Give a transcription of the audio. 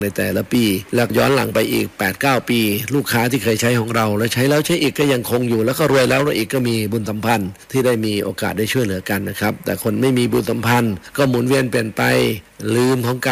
ในแต่ละปีแล้วย้อนหลังไปอีก 8-9 ปีลูกค้าที่เคยใช้ของเราแล้วใช้แล้วใช้อีกก็ยังคงอยู่แล้วก็รวยแล้วอีกก็มีบุญสัมพันธ์ที่ได้มีโอกาสได้ช่วยเหลือกันนะครับแต่คนไม่มีบุญสัมพันธ์ก็หมุนเวียนเปลี่ยนไปลืมของเก่า